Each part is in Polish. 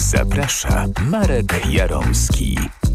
Zaprasza Marek Jaromski.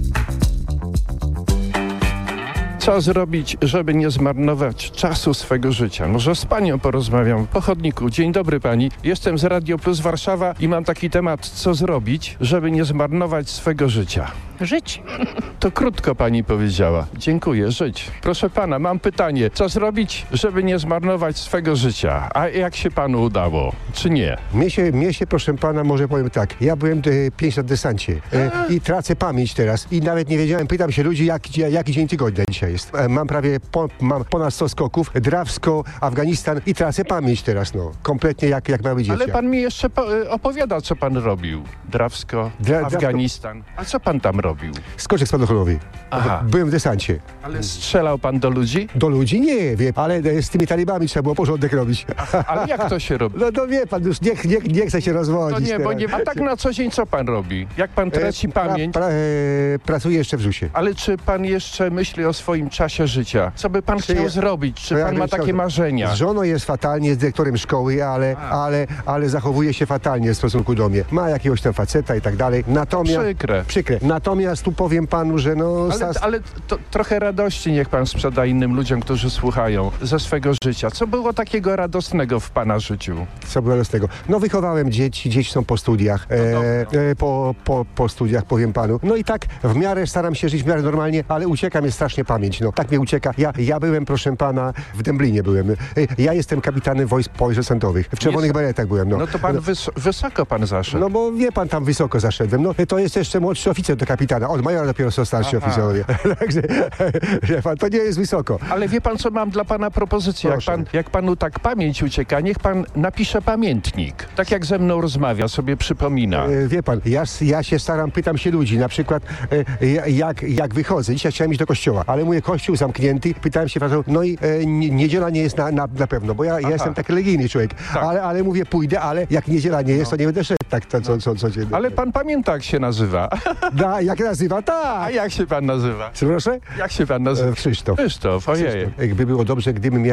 Co zrobić, żeby nie zmarnować czasu swego życia? Może z panią porozmawiam po chodniku. Dzień dobry pani. Jestem z Radio Plus Warszawa i mam taki temat, co zrobić, żeby nie zmarnować swego życia. Żyć. To krótko pani powiedziała. Dziękuję, żyć. Proszę pana, mam pytanie. Co zrobić, żeby nie zmarnować swego życia? A jak się panu udało? Czy nie? Mnie się, proszę pana, może powiem tak. Ja byłem 5 lat w desancie i tracę pamięć teraz. I nawet nie wiedziałem, pytam się ludzi, jaki dzień tygodnia dzisiaj jest. Mam mam ponad 100 skoków, Drawsko, Afganistan i tracę pamięć teraz, no. Kompletnie jak mały dzieciak. Ale pan mi jeszcze opowiada, co pan robił. Drawsko, Afganistan. A co pan tam robił? Skoczek spadochronowy. Aha. Byłem w desancie. Ale strzelał pan do ludzi? Do ludzi nie wiem, ale z tymi talibami trzeba było porządek robić. Ale jak to się robi? No wie pan, już nie chce się rozwodzić. To nie, teraz. bo nie. A tak na co dzień co pan robi? Jak pan traci pamięć? Pracuję jeszcze w ZUS-ie. Ale czy pan jeszcze myśli o swoim czasie życia? Co by pan chciał zrobić? Czy pan ma takie marzenia? Z żoną jest fatalnie, z dyrektorem szkoły, ale zachowuje się fatalnie w stosunku do mnie. Ma jakiegoś tam faceta i tak dalej. Natomiast przykre. Natomiast tu powiem panu, że no... Ale to trochę radości niech pan sprzeda innym ludziom, którzy słuchają ze swego życia. Co było takiego radosnego w pana życiu? Co było radosnego? No wychowałem dzieci są po studiach. Po studiach, powiem panu. No i tak w miarę staram się żyć w miarę normalnie, ale ucieka mnie strasznie pamięć. No tak mnie ucieka. Ja byłem, proszę pana, w Dęblinie byłem. Ja jestem kapitanem wojsk desantowych. W czerwonych beretach byłem. No to pan wysoko pan zaszedł. No bo wie pan, tam wysoko zaszedłem. No to jest jeszcze młodszy oficer do kapitana. Od majora dopiero są starsi oficerowie. Także wie pan, to nie jest wysoko. Ale wie pan, co mam dla pana propozycję? Jak panu tak pamięć ucieka, niech pan napisze pamiętnik. Tak jak ze mną rozmawia, sobie przypomina. Wie pan, ja się staram, pytam się ludzi, na przykład jak wychodzę. Dzisiaj chciałem iść do kościoła, ale mówię, kościół zamknięty. Pytałem się, no i niedziela nie jest na pewno, bo ja jestem taki religijny człowiek. Tak. Ale mówię, pójdę, ale jak niedziela nie jest, to nie będę szedł tak codziennie. Ale pan pamięta, jak się nazywa. Jak nazywa? Tak. A jak się pan nazywa? Proszę? Jak się pan nazywa? Krzysztof. Krzysztof, ojej. Jakby było dobrze, gdybym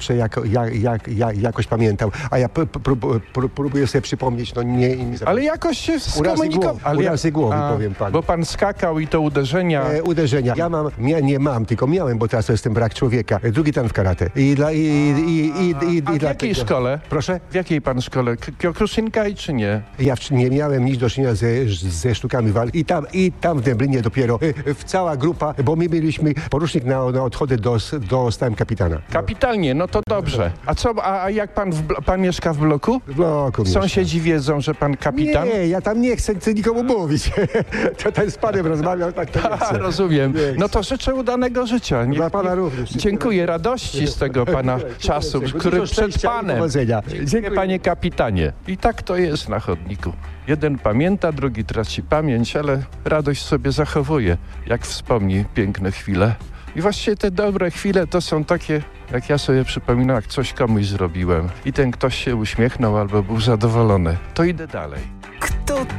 jakoś pamiętał. A ja próbuję sobie przypomnieć, no nie. Ale jakoś się skomunikował. Urazy głowy, powiem panu. Bo pan skakał i to uderzenia. Uderzenia. Tylko miałem, bo teraz to jestem brak człowieka. Drugi tam w karate. W jakiej szkole? Proszę? W jakiej pan szkole? Kyokushinkai czy nie? Ja nie miałem nic do czynienia ze sztukami walki. I tam w Dęblinie dopiero cała grupa, bo my mieliśmy porucznik na odchody do stałem kapitana. Kapitalnie, no to dobrze. A jak pan mieszka w bloku? W bloku Sąsiedzi wiedzą, że pan kapitan? Nie, ja tam nie chcę nikomu mówić. To ten z panem rozmawiał, tak to nie chcę. Rozumiem. No to życzę udanego życia. Dla pana również. Dziękuję, radości z tego pana czasu, który przed panem. Dziękuję, panie kapitanie. I tak to jest na chodniku. Jeden pamięta, drugi traci pamięć, ale radość sobie zachowuje, jak wspomni piękne chwile. I właściwie te dobre chwile to są takie, jak ja sobie przypominam, jak coś komuś zrobiłem i ten ktoś się uśmiechnął albo był zadowolony. To idę dalej. Kto